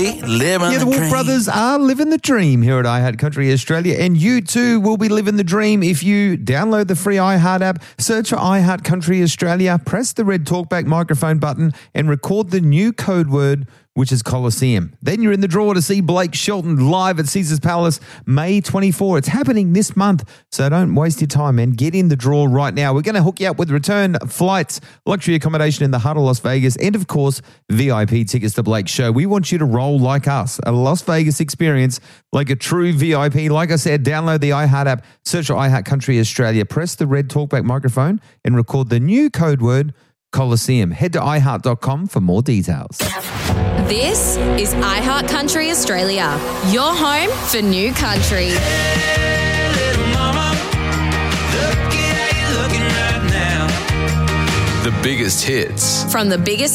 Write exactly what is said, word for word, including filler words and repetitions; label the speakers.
Speaker 1: Living
Speaker 2: Yeah, the
Speaker 1: the
Speaker 2: Wolf
Speaker 1: dream.
Speaker 2: Brothers are living the dream here at iHeart Country Australia, and you too will be living the dream if you download the free iHeart app, search for iHeart Country Australia, press the red talkback microphone button, and record the new code word, which is Coliseum. Then you're in the draw to see Blake Shelton live at Caesars Palace May twenty-fourth. It's happening this month, so don't waste your time, man. Get in the draw right now. We're going to hook you up with return flights, luxury accommodation in the heart of Las Vegas, and of course, V I P tickets to Blake's show. We want you to roll like us, a Las Vegas experience like a true V I P. Like I said, download the iHeart app, search for iHeart Country Australia, press the red talkback microphone, and record the new code word Coliseum. Head to i heart dot com for more details.
Speaker 3: This is iHeart Country Australia, your home for new country.
Speaker 1: Hey, little mama, look at how you're looking right now.
Speaker 4: The biggest hits.
Speaker 3: From the biggest